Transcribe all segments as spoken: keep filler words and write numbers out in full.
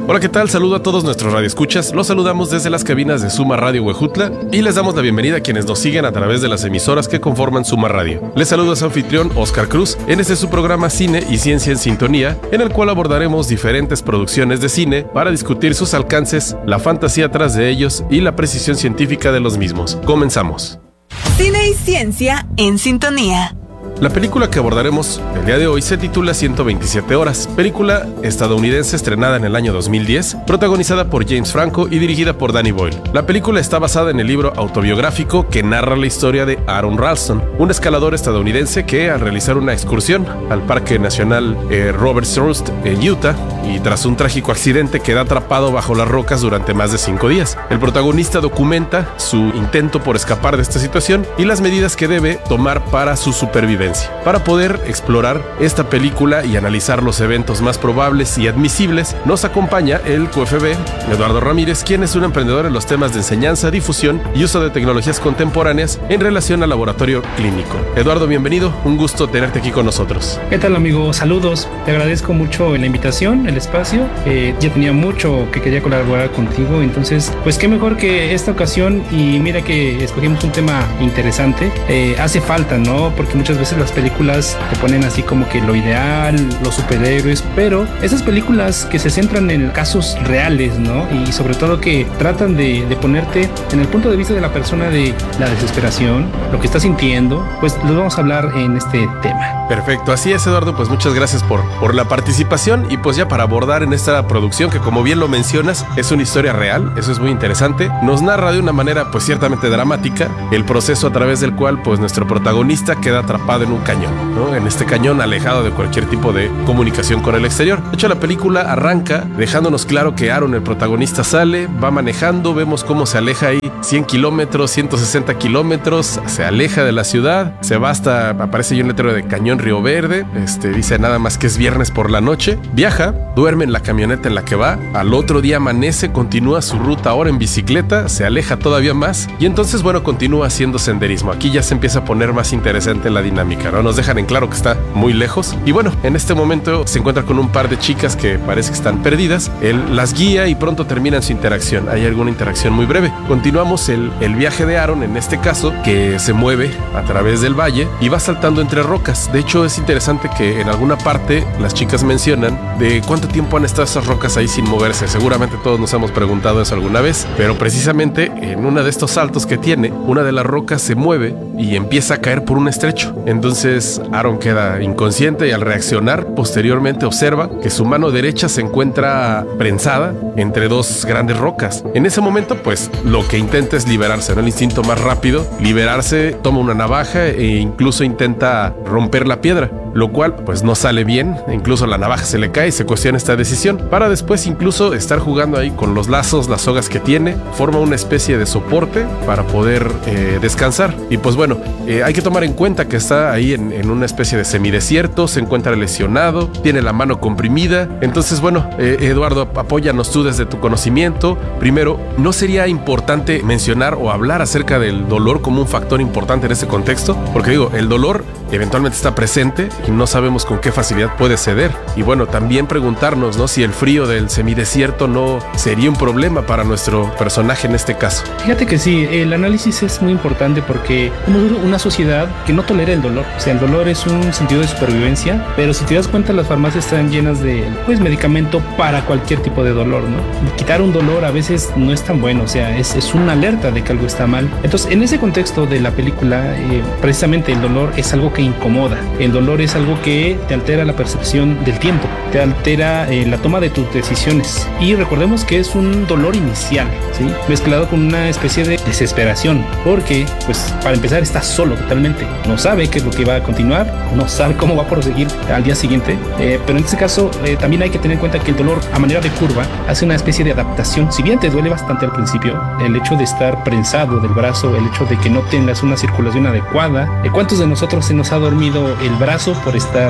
Hola, ¿qué tal? Saludo a todos nuestros radioescuchas. Los saludamos desde las cabinas de Suma Radio Huejutla y les damos la bienvenida a quienes nos siguen a través de las emisoras que conforman Suma Radio. Les saludo a su anfitrión, Oscar Cruz, en este su programa Cine y Ciencia en Sintonía, en el cual abordaremos diferentes producciones de cine para discutir sus alcances, la fantasía tras de ellos y la precisión científica de los mismos. Comenzamos. Cine y Ciencia en Sintonía. La película que abordaremos el día de hoy se titula ciento veintisiete horas, película estadounidense estrenada en el año dos mil diez, protagonizada por James Franco y dirigida por Danny Boyle. La película está basada en el libro autobiográfico que narra la historia de Aron Ralston, un escalador estadounidense que, al realizar una excursión al Parque Nacional eh, Robert Sturst en Utah, y tras un trágico accidente queda atrapado bajo las rocas durante más de cinco días. El protagonista documenta su intento por escapar de esta situación y las medidas que debe tomar para su supervivencia. Para poder explorar esta película y analizar los eventos más probables y admisibles, nos acompaña el Q F B, Eduardo Ramírez, quien es un emprendedor en los temas de enseñanza, difusión y uso de tecnologías contemporáneas en relación al laboratorio clínico. Eduardo, bienvenido, un gusto tenerte aquí con nosotros. ¿Qué tal, amigo? Saludos, te agradezco mucho la invitación, el espacio. Eh, ya tenía mucho que quería colaborar contigo, entonces, pues qué mejor que esta ocasión, y mira que escogimos un tema interesante. Eh, hace falta, ¿no? Porque muchas veces las películas te ponen así como que lo ideal, los superhéroes, pero esas películas que se centran en casos reales, ¿no? Y sobre todo que tratan de, de ponerte en el punto de vista de la persona, de la desesperación, lo que está sintiendo, pues los vamos a hablar en este tema. Perfecto, así es, Eduardo, pues muchas gracias por, por la participación, y pues ya para abordar en esta producción que, como bien lo mencionas, es una historia real, eso es muy interesante, nos narra de una manera pues ciertamente dramática el proceso a través del cual pues nuestro protagonista queda atrapado en un cañón, ¿no? En este cañón alejado de cualquier tipo de comunicación con el exterior. De hecho, la película arranca dejándonos claro que Aaron, el protagonista, sale, va manejando, vemos cómo se aleja ahí cien kilómetros, ciento sesenta kilómetros, se aleja de la ciudad, se va hasta, aparece ahí un letrero de Cañón Río Verde, este, dice nada más que es viernes por la noche, viaja, duerme en la camioneta en la que va, al otro día amanece, continúa su ruta ahora en bicicleta, se aleja todavía más, y entonces, bueno, continúa haciendo senderismo. Aquí ya se empieza a poner más interesante la dinámica, ¿no? Nos dejan en claro que está muy lejos, y bueno, en este momento se encuentra con un par de chicas que parece que están perdidas, él las guía y pronto terminan su interacción. Hay alguna interacción muy breve. Continuamos el, el viaje de Aaron, en este caso, que se mueve a través del valle y va saltando entre rocas. De hecho, es interesante que en alguna parte las chicas mencionan de cuánto tiempo han estado esas rocas ahí sin moverse. Seguramente todos nos hemos preguntado eso alguna vez, pero precisamente en uno de estos saltos que tiene, una de las rocas se mueve y empieza a caer por un estrecho. Entonces Aaron queda inconsciente y, al reaccionar, posteriormente observa que su mano derecha se encuentra prensada entre dos grandes rocas. En ese momento, pues lo que intenta es liberarse, ¿no? El instinto más rápido, liberarse, toma una navaja e incluso intenta romper la piedra, lo cual pues no sale bien. Incluso la navaja se le cae y se cuestiona esta decisión, para después incluso estar jugando ahí con los lazos, las sogas que tiene, forma una especie de soporte para poder eh, descansar. Y pues bueno, eh, hay que tomar en cuenta que está ahí en, en una especie de semidesierto, se encuentra lesionado, tiene la mano comprimida. Entonces, bueno, eh, Eduardo, apóyanos tú desde tu conocimiento. Primero, ¿no sería importante mencionar o hablar acerca del dolor como un factor importante en este contexto? Porque digo, el dolor eventualmente está presente y no sabemos con qué facilidad puede ceder. Y bueno, también preguntarnos, ¿no?, si el frío del semidesierto no sería un problema para nuestro personaje en este caso. Fíjate que sí, el análisis es muy importante porque somos una sociedad que no tolera el dolor. O sea, el dolor es un sentido de supervivencia, pero si te das cuenta, las farmacias están llenas de pues medicamento para cualquier tipo de dolor, ¿no? Quitar un dolor a veces no es tan bueno, o sea, es, es una alerta de que algo está mal. Entonces, en ese contexto de la película, eh, precisamente el dolor es algo que incomoda. El dolor es algo que te altera la percepción del tiempo, te altera eh, la toma de tus decisiones. Y recordemos que es un dolor inicial, ¿sí?, mezclado con una especie de desesperación, porque, pues, para empezar, está solo totalmente. No sabe qué es lo que va a continuar, no sabe cómo va a proseguir al día siguiente. Eh, pero en este caso, eh, también hay que tener en cuenta que el dolor, a manera de curva, hace una especie de adaptación. Si bien te duele bastante al principio, el hecho de estar prensado del brazo, el hecho de que no tengas una circulación adecuada, ¿cuántos de nosotros se nos ha dormido el brazo por estar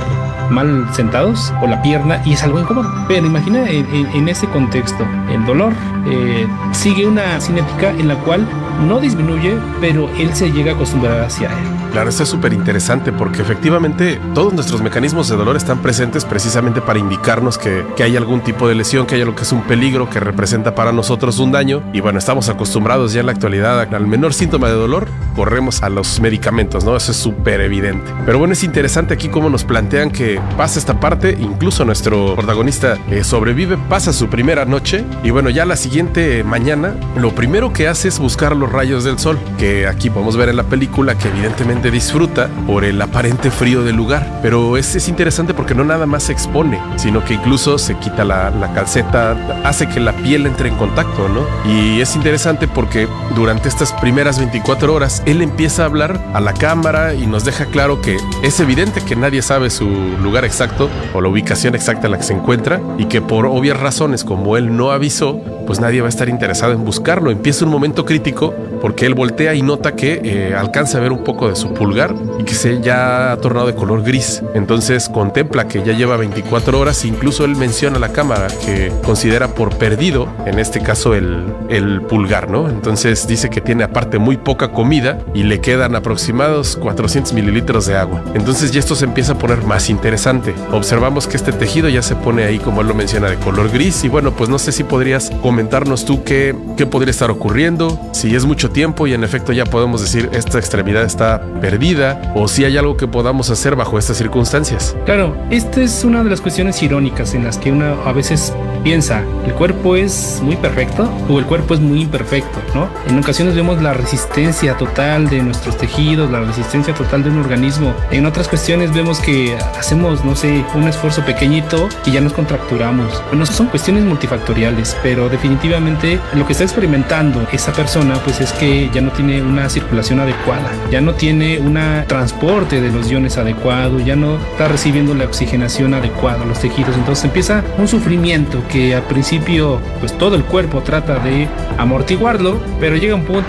mal sentados o la pierna y es algo incómodo. Pero imagina en, en, en ese contexto, el dolor eh, sigue una cinética en la cual no disminuye, pero él se llega a acostumbrar hacia él. Claro, esto es súper interesante porque efectivamente todos nuestros mecanismos de dolor están presentes precisamente para indicarnos que, que hay algún tipo de lesión, que hay algo que es un peligro, que representa para nosotros un daño. Y bueno, estamos acostumbrados ya en la actualidad al menor síntoma de dolor, corremos a los medicamentos, ¿no? Eso es súper evidente. Pero bueno, es interesante aquí cómo nos plantean que pasa esta parte, incluso nuestro protagonista eh, sobrevive, pasa su primera noche y bueno, ya la siguiente mañana, lo primero que hace es buscar los rayos del sol, que aquí podemos ver en la película que evidentemente disfruta por el aparente frío del lugar. Pero es, es interesante porque no nada más se expone, sino que incluso se quita la, la calceta, hace que la piel entre en contacto, ¿no? Y es interesante porque durante estas primeras veinticuatro horas él empieza a hablar a la cámara y nos deja claro que es evidente que nadie sabe su lugar exacto o la ubicación exacta en la que se encuentra y que por obvias razones, como él no avisó, pues nadie va a estar interesado en buscarlo. Empieza un momento crítico porque él voltea y nota que eh, alcanza a ver un poco de su pulgar y que se ya ha tornado de color gris. Entonces contempla que ya lleva veinticuatro horas e incluso él menciona a la cámara que considera por perdido, en este caso el, el pulgar, ¿no? Entonces dice que tiene aparte muy poca comida y le quedan aproximados cuatrocientos mililitros de agua. Entonces ya esto se empieza a poner más interesante. Observamos que este tejido ya se pone ahí, como él lo menciona, de color gris y bueno, pues no sé si podrías comentarnos tú qué, qué podría estar ocurriendo, si es mucho tiempo y en efecto ya podemos decir esta extremidad está perdida o si hay algo que podamos hacer bajo estas circunstancias. Claro, esta es una de las cuestiones irónicas en las que uno a veces piensa, el cuerpo es muy perfecto o el cuerpo es muy imperfecto, ¿no? En ocasiones vemos la resistencia total de nuestros tejidos, la resistencia total de un organismo. En otras cuestiones vemos que hacemos, no sé, un esfuerzo pequeñito y ya nos contracturamos. Bueno, son cuestiones multifactoriales, pero definitivamente lo que está experimentando esa persona pues es que ya no tiene una circulación adecuada, ya no tiene un transporte de los iones adecuado, ya no está recibiendo la oxigenación adecuada a los tejidos. Entonces empieza un sufrimiento que al principio pues todo el cuerpo trata de amortiguarlo, pero llega un punto